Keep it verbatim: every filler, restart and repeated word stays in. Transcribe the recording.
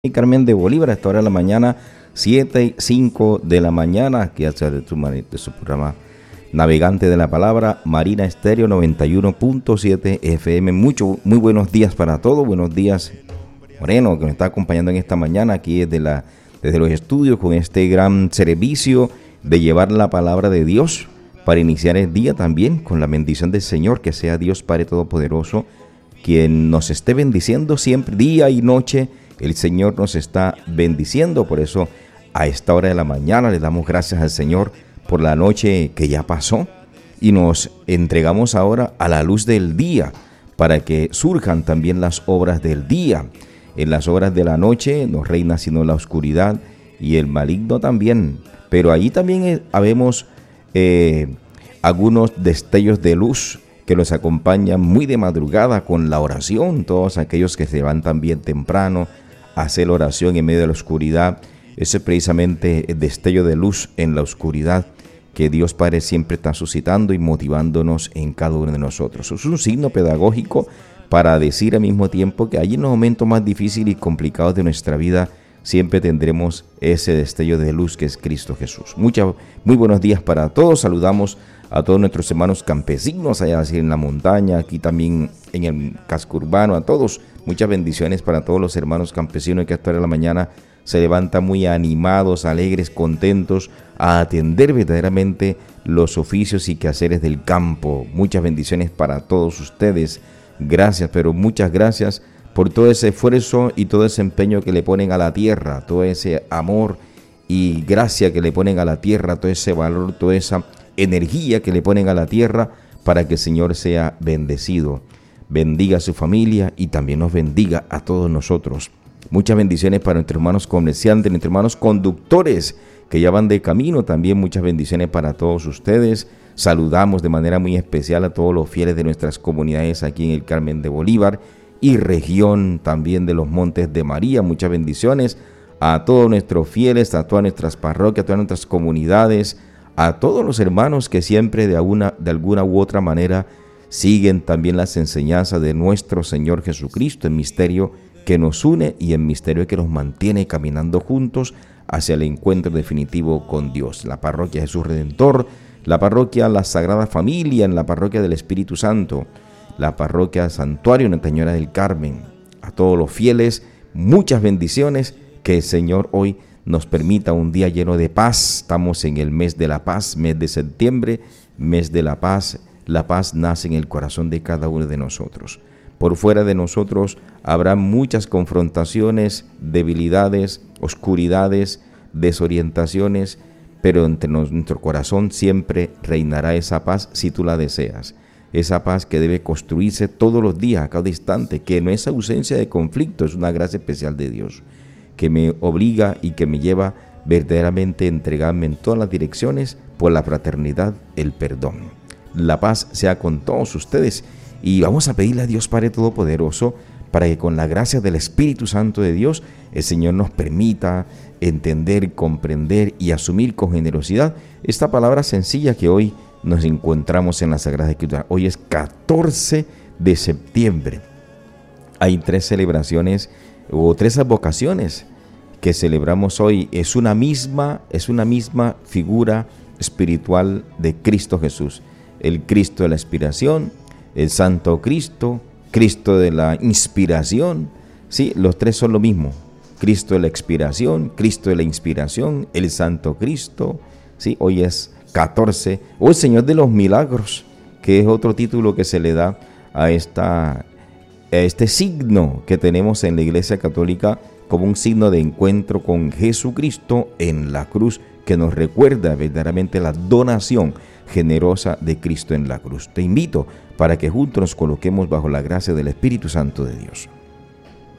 Carmen de Bolívar, a esta hora de la mañana, siete y cinco de la mañana, aquí hacia de, de su programa Navegante de la Palabra, Marina Estéreo noventa y uno punto siete F M. Mucho, muy buenos días para todos. Buenos días, Moreno, que nos está acompañando en esta mañana aquí desde, la, desde los estudios con este gran servicio de llevar la palabra de Dios para iniciar el día también con la bendición del Señor, que sea Dios Padre Todopoderoso quien nos esté bendiciendo siempre, día y noche. El Señor nos está bendiciendo, por eso a esta hora de la mañana le damos gracias al Señor por la noche que ya pasó y nos entregamos ahora a la luz del día para que surjan también las obras del día. En las horas de la noche no reina sino la oscuridad y el maligno también, pero ahí también habemos eh, algunos destellos de luz que nos acompañan muy de madrugada con la oración. Todos aquellos que se levantan bien temprano hacer oración en medio de la oscuridad, ese es precisamente el destello de luz en la oscuridad que Dios Padre siempre está suscitando y motivándonos en cada uno de nosotros. Es un signo pedagógico para decir al mismo tiempo que allí en los momentos más difíciles y complicados de nuestra vida siempre tendremos ese destello de luz que es Cristo Jesús. Mucha, muy buenos días para todos. Saludamos a todos nuestros hermanos campesinos allá en la montaña, aquí también en el casco urbano, a todos. Muchas bendiciones para todos los hermanos campesinos que a esta hora de la mañana se levantan muy animados, alegres, contentos a atender verdaderamente los oficios y quehaceres del campo. Muchas bendiciones para todos ustedes. Gracias, pero muchas gracias por todo ese esfuerzo y todo ese empeño que le ponen a la tierra, todo ese amor y gracia que le ponen a la tierra, todo ese valor, toda esa energía que le ponen a la tierra para que el Señor sea bendecido. Bendiga a su familia y también nos bendiga a todos nosotros. Muchas bendiciones para nuestros hermanos comerciantes, nuestros hermanos conductores que ya van de camino. También muchas bendiciones para todos ustedes. Saludamos de manera muy especial a todos los fieles de nuestras comunidades aquí en el Carmen de Bolívar y región también de los Montes de María. Muchas bendiciones a todos nuestros fieles, a todas nuestras parroquias, a todas nuestras comunidades, a todos los hermanos que siempre de alguna, de alguna u otra manera siguen también las enseñanzas de nuestro Señor Jesucristo, en misterio que nos une y en misterio que nos mantiene caminando juntos hacia el encuentro definitivo con Dios. La parroquia Jesús Redentor, la parroquia La Sagrada Familia, en la parroquia del Espíritu Santo, la parroquia Santuario Nuestra Señora del Carmen. A todos los fieles, muchas bendiciones, que el Señor hoy nos permita un día lleno de paz. Estamos en el mes de la paz, mes de septiembre, mes de la paz. La paz nace en el corazón de cada uno de nosotros. Por fuera de nosotros habrá muchas confrontaciones, debilidades, oscuridades, desorientaciones, pero entre nuestro corazón siempre reinará esa paz si tú la deseas. Esa paz que debe construirse todos los días, a cada instante, que no es ausencia de conflicto, es una gracia especial de Dios, que me obliga y que me lleva verdaderamente a entregarme en todas las direcciones por la fraternidad, el perdón. La paz sea con todos ustedes y vamos a pedirle a Dios Padre Todopoderoso para que con la gracia del Espíritu Santo de Dios el Señor nos permita entender, comprender y asumir con generosidad esta palabra sencilla que hoy nos encontramos en la Sagrada Escritura. Hoy es catorce de septiembre. Hay tres celebraciones o tres advocaciones que celebramos hoy. Es una misma, es una misma figura espiritual de Cristo Jesús. El Cristo de la Expiración, el Santo Cristo, Cristo de la Inspiración. Sí, los tres son lo mismo. Cristo de la Expiración, Cristo de la Inspiración, el Santo Cristo. Sí, hoy es catorce. O el Señor de los Milagros, que es otro título que se le da a, esta, a este signo que tenemos en la Iglesia Católica como un signo de encuentro con Jesucristo en la cruz, que nos recuerda verdaderamente la donación generosa de Cristo en la cruz. Te invito para que juntos nos coloquemos bajo la gracia del Espíritu Santo de Dios.